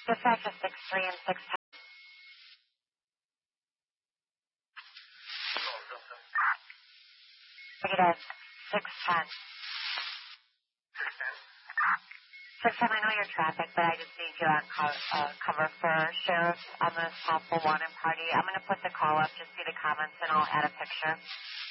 Dispatch is 6-3 and 6-10. Negative. 6-10. 6-10, I know you're traffic, but I just need you on cover for sheriff on this possible wanted party. I'm going to put the call up, just see the comments, and I'll add a picture.